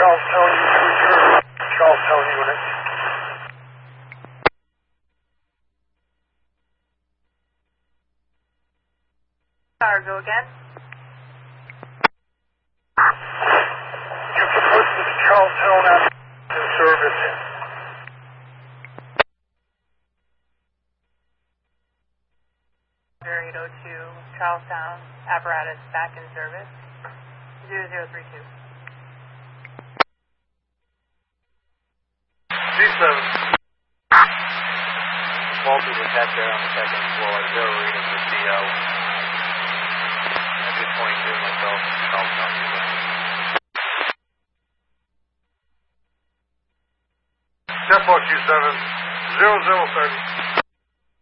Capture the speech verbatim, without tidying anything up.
Charlestown, you two, Charlestown unit. Cargo again. You can put this Charlestown in service. eight oh two, Charlestown, apparatus back in service. zero zero three two. G seven. Multiple attack there on the second floor, zero reading for C O. I did twenty-two myself, Charlestown. Tempo G seven, zero zero thirty.